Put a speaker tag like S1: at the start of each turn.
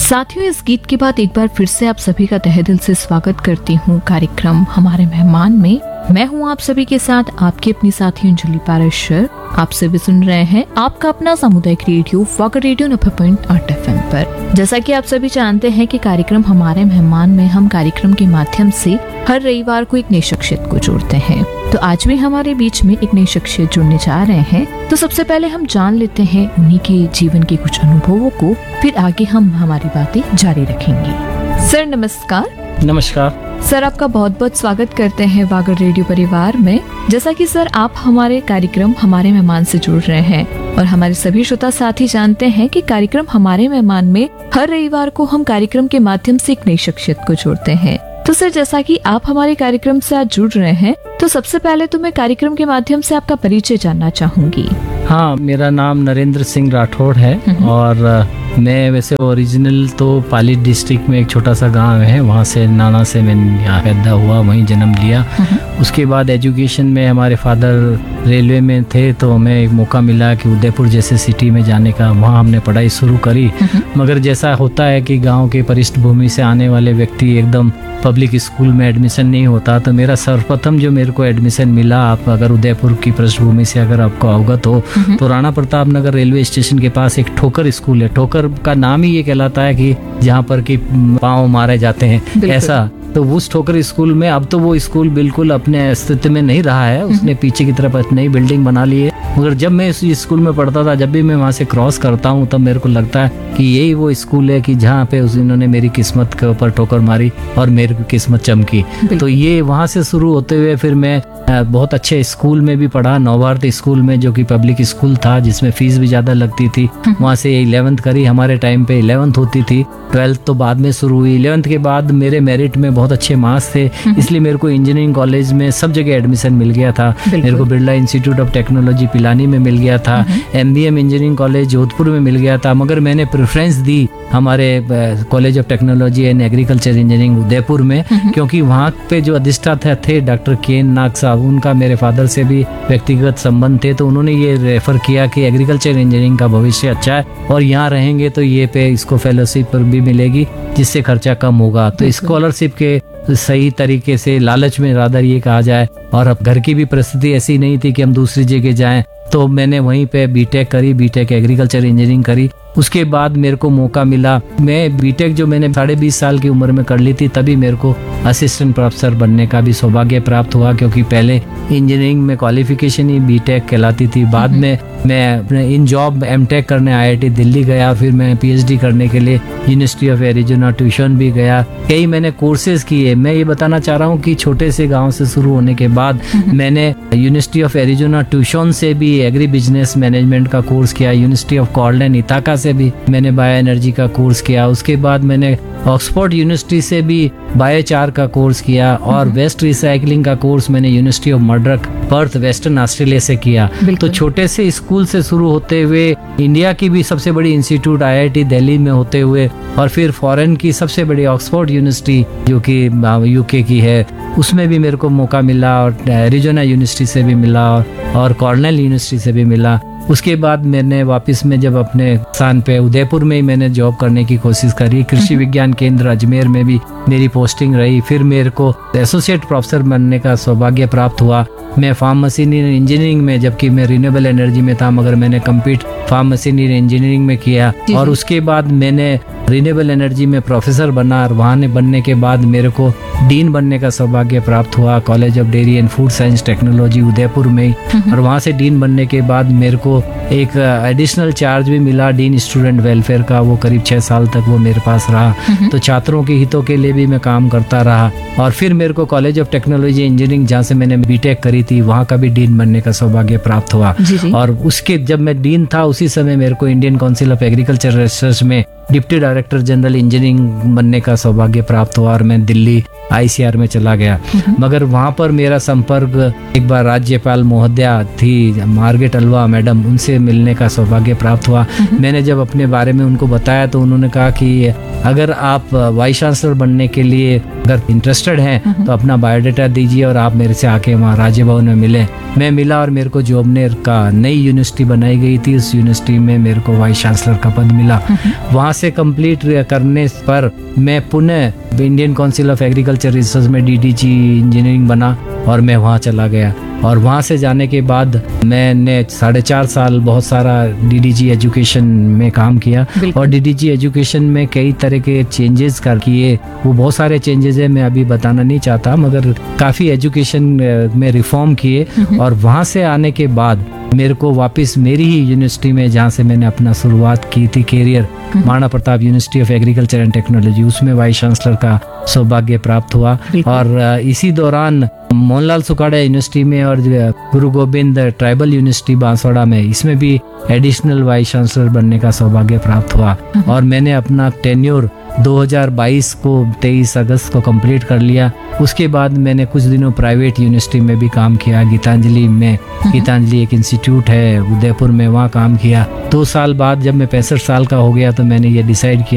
S1: साथियों, इस गीत के बाद एक बार फिर से आप सभी का तहे दिल से स्वागत करती हूँ कार्यक्रम हमारे मेहमान में। मैं हूँ आप सभी के साथ आपकी अपनी साथी अंजलि पाराशर। आप सभी सुन रहे हैं आपका अपना सामुदायिक रेडियो वॉकर रेडियो 90.8 FM पर। जैसा कि आप सभी जानते हैं कि कार्यक्रम हमारे मेहमान में हम कार्यक्रम के माध्यम से हर रविवार को एक नई शख्सियत को जोड़ते हैं। तो आज भी हमारे बीच में एक नई शख्सियत जुड़ने जा रहे हैं। तो सबसे पहले हम जान लेते हैं उन्हीं के जीवन के कुछ अनुभवों को, फिर आगे हम हमारी बातें जारी रखेंगे। सर नमस्कार।
S2: नमस्कार
S1: सर, आपका बहुत बहुत स्वागत करते हैं वागर रेडियो परिवार में। जैसा कि सर आप हमारे कार्यक्रम हमारे मेहमान से जुड़ रहे हैं और हमारे सभी श्रोता साथी जानते हैं कि कार्यक्रम हमारे मेहमान में हर रविवार को हम कार्यक्रम के माध्यम से एक नई शख्सियत को जोड़ते हैं। तो सर, जैसा कि आप हमारे कार्यक्रम से आज जुड़ रहे हैं, तो सबसे पहले तो मैं कार्यक्रम के माध्यम से आपका परिचय जानना चाहूंगी।
S2: हाँ, मेरा नाम नरेंद्र सिंह राठौड़ है और मैं वैसे ओरिजिनल तो पाली डिस्ट्रिक्ट में एक छोटा सा गांव है, वहाँ से नाना से मैं यहाँ पैदा हुआ, वहीं जन्म लिया। उसके बाद एजुकेशन में हमारे फादर रेलवे में थे, तो हमें एक मौका मिला कि उदयपुर जैसे सिटी में जाने का। वहाँ हमने पढ़ाई शुरू करी, मगर जैसा होता है कि गांव के पृष्ठभूमि से आने वाले व्यक्ति एकदम पब्लिक स्कूल में एडमिशन नहीं होता, तो मेरा सर्वप्रथम जो मेरे को एडमिशन मिला, आप अगर उदयपुर की पृष्ठभूमि से अगर आपको अवगत हो तो राणा प्रताप नगर रेलवे स्टेशन के पास एक ठोकर स्कूल है। ठोकर का नाम ही ये कहलाता है कि जहाँ पर कि पाँव मारे जाते हैं, ऐसा। तो उस ठोकर स्कूल में, अब तो वो स्कूल बिल्कुल अपने अस्तित्व में नहीं रहा है, उसने पीछे की तरफ नई बिल्डिंग बना ली है। मगर जब मैं इस स्कूल में पढ़ता था, जब भी मैं वहाँ से क्रॉस करता हूँ तब मेरे को लगता है कि यही वो स्कूल है कि जहाँ पे उन्होंने मेरी किस्मत के ऊपर ठोकर मारी और मेरी किस्मत चमकी। तो ये वहाँ से शुरू होते हुए फिर मैं बहुत अच्छे स्कूल में भी पढ़ा, नवभारत स्कूल में, जो कि पब्लिक स्कूल था जिसमें फीस भी ज्यादा लगती थी। वहाँ से 11th करी। हमारे टाइम पे 11th होती थी, 12th तो बाद में शुरू हुई। 11th के बाद मेरे मेरिट में बहुत अच्छे मार्क्स थे, इसलिए मेरे को इंजीनियरिंग कॉलेज में सब जगह एडमिशन मिल गया था। मेरे को Birla institute of technology Pilani में मिल गया था, MBM इंजीनियरिंग कॉलेज जोधपुर में मिल गया था, मगर मैंने प्रेफरेंस दी हमारे college of technology and agriculture engineering Udaipur में, क्योंकि वहाँ पे जो अधिष्ठाता थे डॉक्टर के नाग साहब, उनका मेरे फादर से भी व्यक्तिगत संबंध थे, तो उन्होंने ये रेफर किया कि एग्रीकल्चर इंजीनियरिंग का भविष्य अच्छा है और यहाँ रहेंगे तो ये पे इसको फेलोशिप भी मिलेगी जिससे खर्चा कम होगा। तो स्कॉलरशिप के सही तरीके से, लालच में रादर ये कहा जाए, और अब घर की भी परिस्थिति ऐसी नहीं थी कि हम दूसरी जगह जाएं, तो मैंने वहीं पे बीटेक करी, बीटेक एग्रीकल्चर इंजीनियरिंग करी। उसके बाद मेरे को मौका मिला, मैं बीटेक जो मैंने 20.5 साल की उम्र में कर ली थी, तभी मेरे को असिस्टेंट प्रोफेसर बनने का भी सौभाग्य प्राप्त हुआ, क्योंकि पहले इंजीनियरिंग में क्वालिफिकेशन ही बीटेक कहलाती थी। बाद में मैं अपने इन जॉब एमटेक करने IIT दिल्ली गया, फिर मैं PhD करने के लिए यूनिवर्सिटी ऑफ एरिजोना ट्यूशन भी गया। कई मैंने कोर्सेज किए। मैं ये बताना चाह रहा हूँ कि छोटे से गाँव से शुरू होने के बाद मैंने यूनिवर्सिटी ऑफ एरिजोना ट्यूशन से भी एग्री बिजनेस मैनेजमेंट का कोर्स किया, यूनिवर्सिटी ऑफ कॉर्डन इथाका से भी मैंने बायो एनर्जी का कोर्स किया। उसके बाद मैंने ऑक्सफोर्ड यूनिवर्सिटी से भी बायोचार का कोर्स किया और वेस्ट रिसाइकलिंग का कोर्स मैंने university of Madras Perth western Australia से किया। तो छोटे से स्कूल से शुरू होते हुए इंडिया की भी सबसे बड़ी इंस्टीट्यूट IIT दिल्ली में होते हुए, और फिर फॉरेन की सबसे बड़ी ऑक्सफोर्ड यूनिवर्सिटी जो कि UK की है, उसमें भी मेरे को मौका मिला, और एरिजोना यूनिवर्सिटी से भी मिला और कॉर्नेल यूनिवर्सिटी से भी मिला। उसके बाद मैंने वापस में जब अपने स्थान पे उदयपुर में ही मैंने जॉब करने की कोशिश करी। कृषि विज्ञान केंद्र अजमेर में भी मेरी पोस्टिंग रही। फिर मेरे को एसोसिएट प्रोफेसर बनने का सौभाग्य प्राप्त हुआ। मैं फार्म मशीनरी इंजीनियरिंग में, जबकि मैं रिन्यूएबल एनर्जी में था, मगर मैंने कंप्लीट फार्म मशीनरी इंजीनियरिंग में किया। और उसके बाद मैंने रिन्यूएबल एनर्जी में प्रोफेसर बना, और वहाँ बनने के बाद मेरे को डीन बनने का सौभाग्य प्राप्त हुआ college of dairy and food science technology Udaipur में। और वहाँ से डीन बनने के बाद मेरे को एक एडिशनल चार्ज भी मिला डीन स्टूडेंट वेलफेयर का, वो करीब 6 साल तक वो मेरे पास रहा। तो छात्रों के हितों के लिए भी मैं काम करता रहा। और फिर मेरे को कॉलेज ऑफ टेक्नोलॉजी इंजीनियरिंग, जहाँ से मैंने बीटेक करी थी, वहाँ का भी डीन बनने का सौभाग्य प्राप्त हुआ। और उसके जब मैं डीन था उसी समय मेरे को Indian council of agriculture research में डिप्टी डायरेक्टर जनरल इंजीनियरिंग बनने का सौभाग्य प्राप्त हुआ, और मैं दिल्ली ICR में चला गया। मगर वहाँ पर मेरा संपर्क एक बार राज्यपाल महोदया थी मार्गरेट अल्वा मैडम, उनसे मिलने का सौभाग्य प्राप्त हुआ। मैंने जब अपने बारे में उनको बताया तो उन्होंने कहा कि अगर आप वाइस चांसलर बनने के लिए अगर इंटरेस्टेड हैं तो अपना बायोडाटा दीजिए और आप मेरे से आके वहाँ राज्य भवन में मिले। मैं मिला और मेरे को जोबनेर का नई यूनिवर्सिटी बनाई गई थी, उस यूनिवर्सिटी में मेरे को वाइस चांसलर का पद मिला। वहाँ से कंप्लीट करने पर मैं पुनः Indian council of agriculture research में DDG इंजीनियरिंग बना और मैं वहाँ चला गया। और वहाँ से जाने के बाद मैंने 4.5 साल बहुत सारा DDG एजुकेशन में काम किया और DDG एजुकेशन में कई तरह के चेंजेस कर किए। वो बहुत सारे चेंजेस है, मैं अभी बताना नहीं चाहता, मगर काफ़ी एजुकेशन में रिफॉर्म किए। और वहाँ से आने के बाद मेरे को वापस मेरी ही यूनिवर्सिटी में, जहाँ से मैंने अपना शुरुआत की थी career, Maharana Pratap university of agriculture and technology, उसमें वाइस चांसलर का सौभाग्य प्राप्त हुआ। और इसी दौरान मोहनलाल सुखाड़ा यूनिवर्सिटी में और गुरु गोविंद ट्राइबल यूनिवर्सिटी बांसवाड़ा में, इसमें भी एडिशनल वाइस चांसलर बनने का सौभाग्य प्राप्त हुआ। और मैंने अपना टेन्योर 2022 को 23 अगस्त को कंप्लीट कर लिया। उसके बाद मैंने कुछ दिनों प्राइवेट यूनिवर्सिटी में भी काम किया, गीतांजलि में। गीतांजलि एक इंस्टीट्यूट है उदयपुर में, वहाँ काम किया। 2 साल बाद जब मैं 65 साल का हो गया तो मैंने ये डिसाइड किया